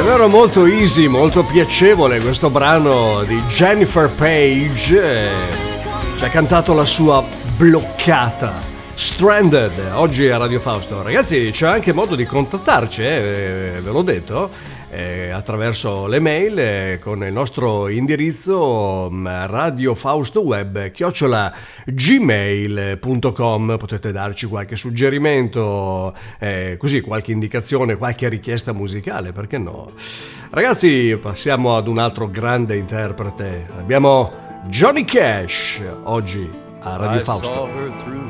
davvero molto easy, molto piacevole questo brano di Jennifer Page. Ci ha cantato la sua bloccata, Stranded, oggi a Radio Fausto. Ragazzi, c'è anche modo di contattarci, ve l'ho detto, attraverso le mail con il nostro indirizzo radiofaustoweb@gmail.com. Potete darci qualche suggerimento, così qualche indicazione, qualche richiesta musicale, perché no? Ragazzi, passiamo ad un altro grande interprete. Abbiamo Johnny Cash oggi a Radio Fausto.